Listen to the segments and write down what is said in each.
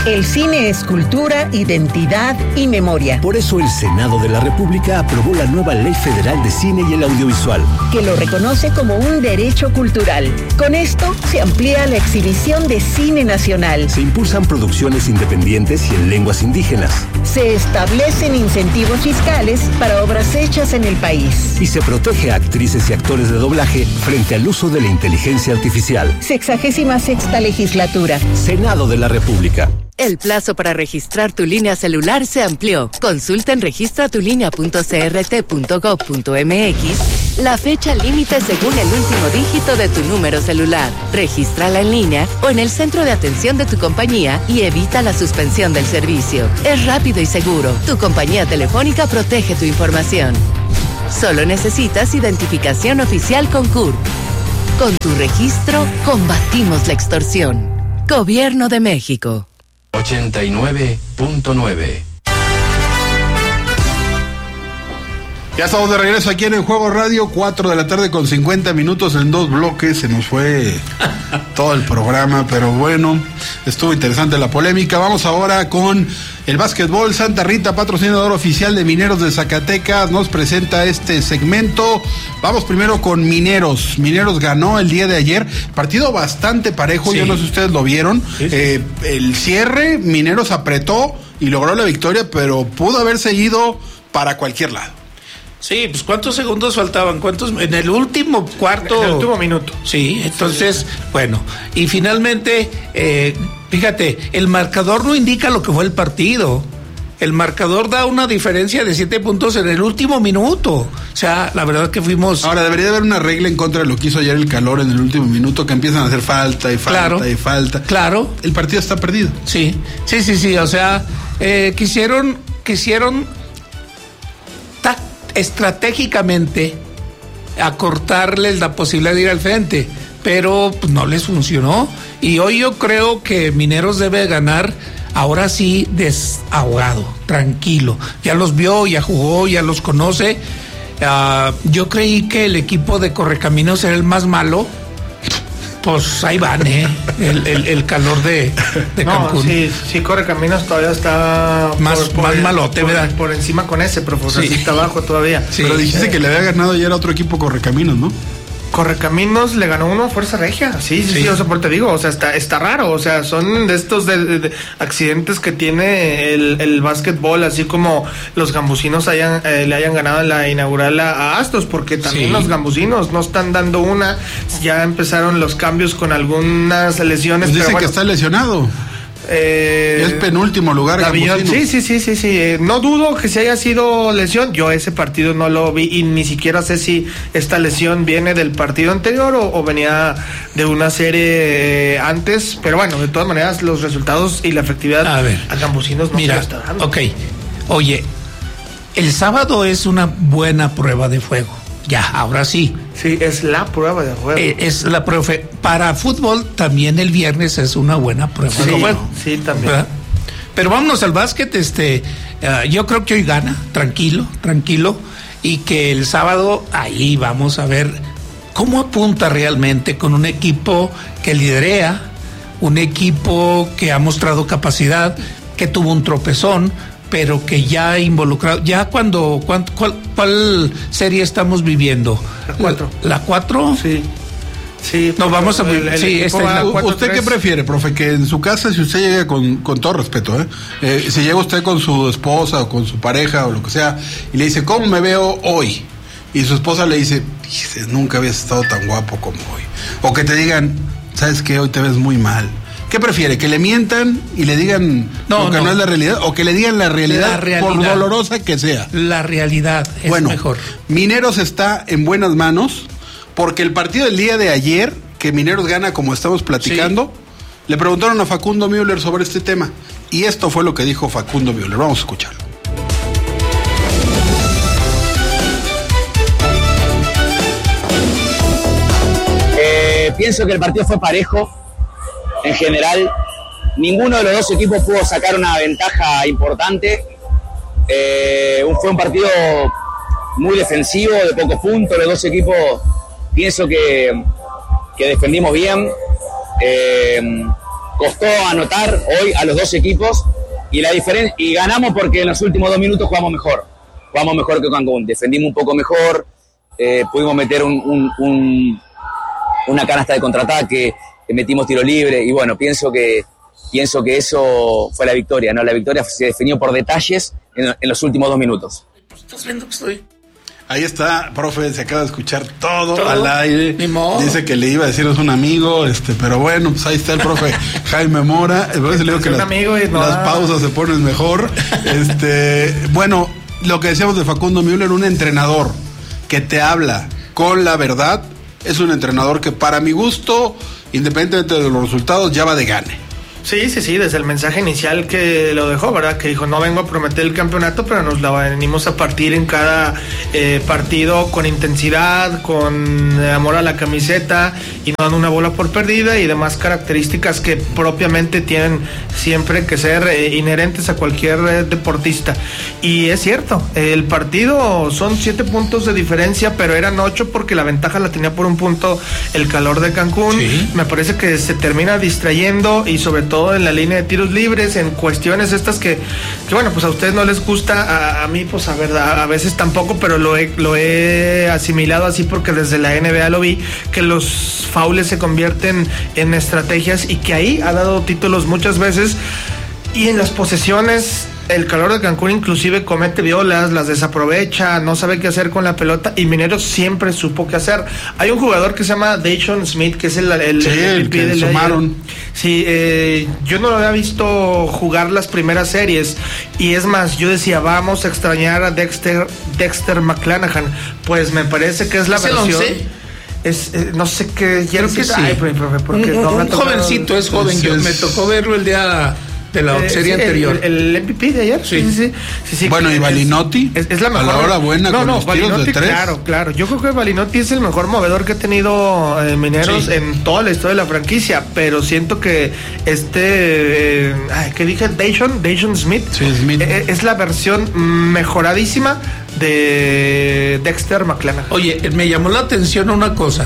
El cine es cultura, identidad y memoria. Por eso el Senado de la República aprobó la nueva Ley Federal de Cine y el Audiovisual, que lo reconoce como un derecho cultural. Con esto se amplía la exhibición de cine nacional. Se impulsan producciones independientes y en lenguas indígenas. Se establecen incentivos fiscales para obras hechas en el país. Y se protege a actrices y actores de doblaje frente al uso de la inteligencia artificial. 66ª legislatura. Senado de la República. El plazo para registrar tu línea celular se amplió. Consulta en registratulinea.crt.gov.mx la fecha límite según el último dígito de tu número celular. Regístrala en línea o en el centro de atención de tu compañía y evita la suspensión del servicio. Es rápido y seguro. Tu compañía telefónica protege tu información. Solo necesitas identificación oficial con CURP. Con tu registro, combatimos la extorsión. Gobierno de México. 89.9. Ya estamos de regreso aquí en El Juego Radio, 4 de la tarde con 50 minutos en 2 bloques. Se nos fue todo el programa, pero bueno, estuvo interesante la polémica. Vamos ahora con el básquetbol. Santa Rita, patrocinador oficial de Mineros de Zacatecas, nos presenta este segmento. Vamos primero con Mineros. Mineros ganó el día de ayer, partido bastante parejo, sí. Yo no sé si ustedes lo vieron. Sí. El cierre, Mineros apretó y logró la victoria, pero pudo haberse ido para cualquier lado. Sí, pues ¿cuántos segundos faltaban? ¿Cuántos? En el último cuarto. En el último minuto. Sí, entonces, bueno, y finalmente, fíjate, el marcador no indica lo que fue el partido. El marcador da una diferencia de 7 puntos en el último minuto. O sea, la verdad que fuimos... Ahora, debería de haber una regla en contra de lo que hizo ayer el Calor en el último minuto, que empiezan a hacer falta y falta, claro, y falta. Claro. El partido está perdido. Sí. O sea, quisieron estratégicamente acortarles la posibilidad de ir al frente, pero pues, no les funcionó. Y hoy yo creo que Mineros debe ganar ahora sí desahogado, tranquilo. Ya los vio, ya jugó, ya los conoce. Yo creí que el equipo de Correcaminos era el más malo. Pues ahí van, el Calor de Cancún. Sí, Correcaminos todavía está más malote, ¿verdad? Por encima con ese, pero pues así está abajo todavía. Sí. Pero dijiste que le había ganado ayer a otro equipo Correcaminos, ¿no? Correcaminos le ganó uno a Fuerza Regia. Sí, o sea, por te digo, o sea, está raro, o sea, son de estos de accidentes que tiene el básquetbol, así como los gambusinos le hayan ganado en la inaugural a Astros, porque también los gambusinos no están dando una, ya empezaron los cambios con algunas lesiones. Pues dicen que está lesionado. Es penúltimo lugar. Sí. No dudo que se haya sido lesión. Yo ese partido no lo vi y ni siquiera sé si esta lesión viene del partido anterior o venía de una serie antes. Pero bueno, de todas maneras, los resultados y la efectividad a Gambusinos no se lo está dando. Ok, oye, el sábado es una buena prueba de fuego. Ya, ahora sí. Sí, es la prueba de juego. Es la prueba. Para fútbol también el viernes es una buena prueba de juego. Sí, también. ¿Verdad? Pero vámonos al básquet. Yo creo que hoy gana, tranquilo. Y que el sábado ahí vamos a ver cómo apunta realmente con un equipo que liderea, un equipo que ha mostrado capacidad, que tuvo un tropezón, pero que ya ha involucrado, ¿cuál serie estamos viviendo? La 4. ¿La 4? Sí. Nos vamos a esta es la 4. ¿Usted qué prefiere, profe? Que en su casa, si usted llega con todo respeto, si llega usted con su esposa o con su pareja o lo que sea, y le dice, ¿cómo me veo hoy? Y su esposa le dice, nunca habías estado tan guapo como hoy. O que te digan, ¿sabes qué? Hoy te ves muy mal. ¿Qué prefiere? ¿Que le mientan y le digan lo que no es la realidad? ¿O que le digan la realidad, por dolorosa que sea? La realidad es mejor. Mineros está en buenas manos, porque el partido del día de ayer, que Mineros gana como estamos platicando, le preguntaron a Facundo Müller sobre este tema. Y esto fue lo que dijo Facundo Müller. Vamos a escucharlo. Pienso que el partido fue parejo. En general, ninguno de los dos equipos pudo sacar una ventaja importante. Fue un partido muy defensivo, de pocos puntos. Los dos equipos pienso que defendimos bien. costó anotar hoy a los dos equipos y la diferencia, y ganamos porque en los últimos 2 minutos jugamos mejor que Cancún, defendimos un poco mejor, pudimos meter una canasta de contraataque, metimos tiro libre y bueno, pienso que eso fue la victoria, ¿no? La victoria se definió por detalles en los últimos 2 minutos. ¿Estás viendo que estoy? Ahí está, profe, se acaba de escuchar todo al aire. Ni modo. Dice que le iba a decir es un amigo, pero bueno, pues ahí está el profe Jaime Mora. Por eso le digo que las pausas se ponen mejor. Bueno, lo que decíamos de Facundo Müller, un entrenador que te habla con la verdad, es un entrenador que para mi gusto, independientemente de los resultados, ya va de gane. Sí, desde el mensaje inicial que lo dejó, ¿verdad? Que dijo, no vengo a prometer el campeonato, pero nos la venimos a partir en cada partido con intensidad, con amor a la camiseta y no dando una bola por perdida y demás características que propiamente tienen siempre que ser inherentes a cualquier deportista. Y es cierto, el partido son 7 puntos de diferencia, pero eran 8 porque la ventaja la tenía por 1 punto el Calor de Cancún. Sí. Me parece que se termina distrayendo y sobre todo en la línea de tiros libres, en cuestiones estas que bueno, pues a ustedes no les gusta, a mí pues a veces tampoco, pero lo he asimilado así porque desde la NBA lo vi, que los faules se convierten en estrategias y que ahí ha dado títulos muchas veces y en las posesiones el Calor de Cancún inclusive comete violas, las desaprovecha, no sabe qué hacer con la pelota y Mineros siempre supo qué hacer. Hay un jugador que se llama Dayton Smith, que es el que sumaron. Sí, yo no lo había visto jugar las primeras series y es más, yo decía, vamos a extrañar a Dexter McClanahan, pues me parece que es la versión... no sé qué... Creo que sí. Un jovencito, es joven, me tocó verlo el día... de la serie anterior. El MVP de ayer. Sí. Bueno, y Balinotti es la mejor. A la hora buena con los tiros de 3. Claro. Yo creo que Balinotti es el mejor movedor que ha tenido Mineros en toda la historia de la franquicia, pero siento que ¿qué dije? Dayton Smith. Sí, Smith. Es la versión mejoradísima de Dexter McClanahan. Oye, me llamó la atención una cosa.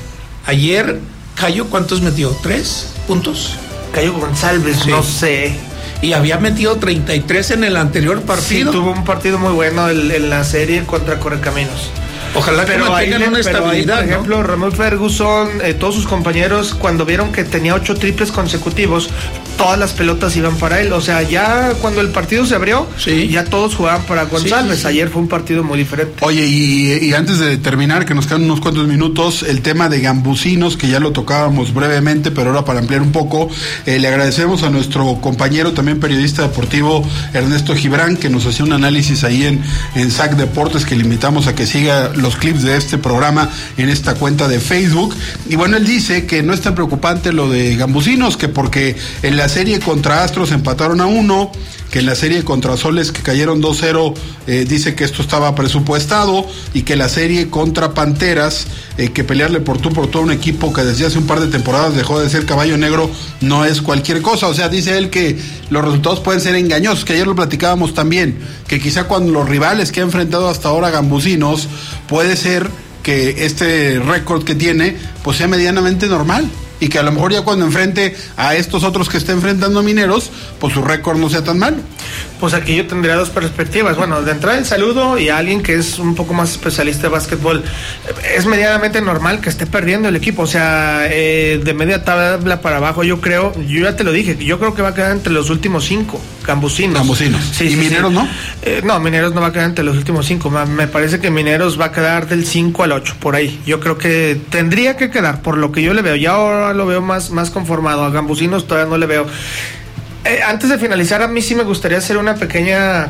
Ayer, Cayo, ¿cuántos metió? 3 puntos. Cayo González, sí. No sé. Y había metido 33 en el anterior partido. Sí, tuvo un partido muy bueno en la serie contra Correcaminos. Ojalá que mantengan una estabilidad, por ejemplo, Ramón Ferguson, todos sus compañeros, cuando vieron que tenía 8 triples consecutivos, todas las pelotas iban para él. O sea, ya cuando el partido se abrió, ya todos jugaban para González. Sí. Ayer fue un partido muy diferente. Oye, y antes de terminar, que nos quedan unos cuantos minutos, el tema de Gambusinos, que ya lo tocábamos brevemente, pero ahora para ampliar un poco, le agradecemos a nuestro compañero, también periodista deportivo, Ernesto Gibran, que nos hacía un análisis ahí en SAC Deportes, que le invitamos a que siga los clips de este programa en esta cuenta de Facebook. Y bueno, él dice que no es tan preocupante lo de Gambusinos, que porque en la serie contra Astros empataron a 1, que en la serie contra Soles que cayeron 2-0, dice que esto estaba presupuestado, y que la serie contra Panteras, que pelearle por todo un equipo que desde hace un par de temporadas dejó de ser caballo negro, no es cualquier cosa. O sea, dice él que los resultados pueden ser engañosos, que ayer lo platicábamos también, que quizá cuando los rivales que ha enfrentado hasta ahora Gambusinos, puede ser que este récord que tiene pues sea medianamente normal, y que a lo mejor ya cuando enfrente a estos otros que está enfrentando Mineros, pues su récord no sea tan malo. Pues aquí yo tendría 2 perspectivas. Bueno, de entrada el saludo, y a alguien que es un poco más especialista de básquetbol, es medianamente normal que esté perdiendo el equipo. O sea, de media tabla para abajo, yo ya te lo dije, yo creo que va a quedar entre los últimos 5 Gambusinos. Sí, ¿y Mineros no? No, Mineros no va a quedar entre los últimos 5. Me parece que Mineros va a quedar del 5 al 8, por ahí. Yo creo que tendría que quedar, por lo que yo le veo. Ya ahora lo veo más conformado. A Gambusinos todavía no le veo. Antes de finalizar, a mí sí me gustaría hacer una pequeña,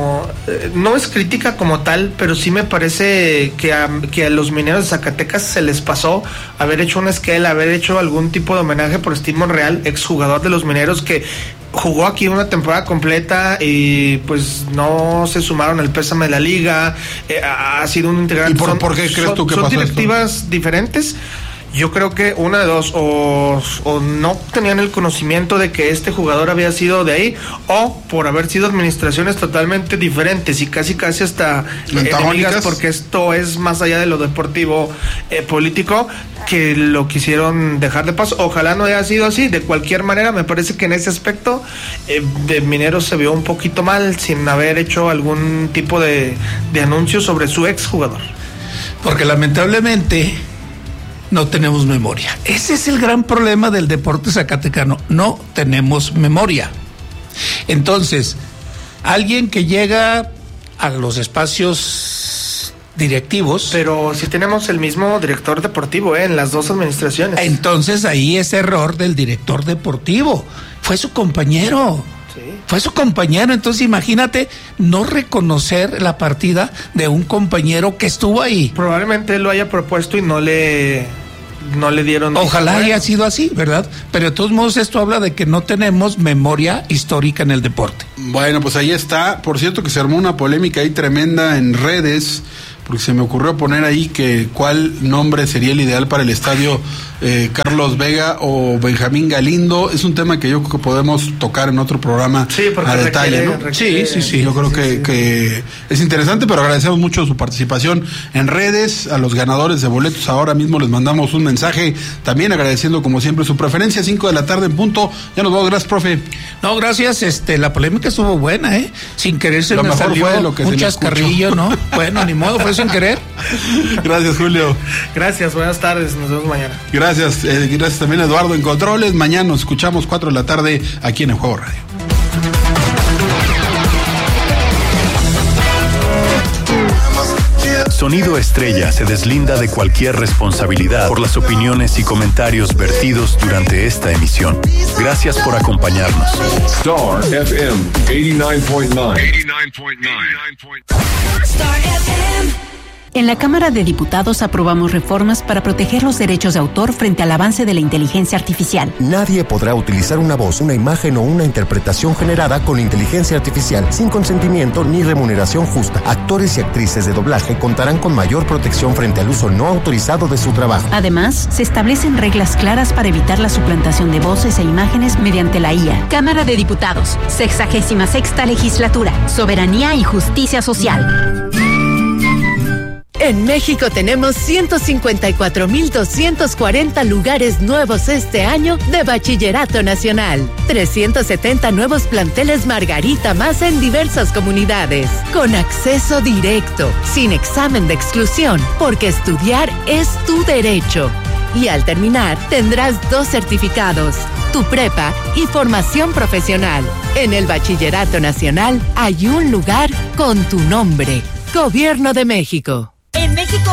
no es crítica como tal, pero sí me parece que a los Mineros de Zacatecas se les pasó haber hecho un esquel, haber hecho algún tipo de homenaje por Steve Monreal, exjugador de los Mineros, que jugó aquí una temporada completa y pues no se sumaron al pésame de la liga. Ha sido un integrante. ¿Y por qué crees tú que pasó son directivas esto? Diferentes. Yo creo que una de dos, o no tenían el conocimiento de que este jugador había sido de ahí, o por haber sido administraciones totalmente diferentes y casi hasta enemigas, porque esto es más allá de lo deportivo, político, que lo quisieron dejar de paso. Ojalá no haya sido así. De cualquier manera, me parece que en ese aspecto de Mineros se vio un poquito mal sin haber hecho algún tipo de anuncio sobre su ex jugador. Porque lamentablemente no tenemos memoria. Ese es el gran problema del deporte zacatecano. No tenemos memoria. Entonces, alguien que llega a los espacios directivos... Pero si tenemos el mismo director deportivo, en las dos administraciones. Entonces ahí es error del director deportivo. Fue su compañero. Sí. Fue su compañero. Entonces imagínate no reconocer la partida de un compañero que estuvo ahí. Probablemente él lo haya propuesto y no le dieron... Ojalá haya sido así, ¿verdad? Pero de todos modos esto habla de que no tenemos memoria histórica en el deporte. Bueno, pues ahí está. Por cierto que se armó una polémica ahí tremenda en redes, porque se me ocurrió poner ahí que cuál nombre sería el ideal para el estadio Carlos Vega o Benjamín Galindo. Es un tema que yo creo que podemos tocar en otro programa a detalle, ¿no? Sí. Yo creo que es interesante, pero agradecemos mucho su participación en redes. A los ganadores de boletos ahora mismo les mandamos un mensaje, también agradeciendo como siempre su preferencia. 5 de la tarde en punto. Ya nos vamos, gracias, profe. No, gracias, la polémica estuvo buena, sin querer se me salió fue lo que un chascarrillo, ¿no? Bueno, ni modo, fue sin querer. Gracias, Julio. Gracias, buenas tardes, nos vemos mañana. Gracias también Eduardo en Controles. Mañana nos escuchamos 4 de la tarde aquí en el Juego Radio. Sonido Estrella se deslinda de cualquier responsabilidad por las opiniones y comentarios vertidos durante esta emisión. Gracias por acompañarnos. Star FM 89.9. Star FM. En la Cámara de Diputados aprobamos reformas para proteger los derechos de autor frente al avance de la inteligencia artificial. Nadie podrá utilizar una voz, una imagen o una interpretación generada con inteligencia artificial sin consentimiento ni remuneración justa. Actores y actrices de doblaje contarán con mayor protección frente al uso no autorizado de su trabajo. Además, se establecen reglas claras para evitar la suplantación de voces e imágenes mediante la IA. Cámara de Diputados, 66ª Legislatura, Soberanía y Justicia Social. En México tenemos 154,240 lugares nuevos este año de Bachillerato Nacional. 370 nuevos planteles Margarita más en diversas comunidades. Con acceso directo, sin examen de exclusión, porque estudiar es tu derecho. Y al terminar, tendrás 2 certificados, tu prepa y formación profesional. En el Bachillerato Nacional hay un lugar con tu nombre. Gobierno de México.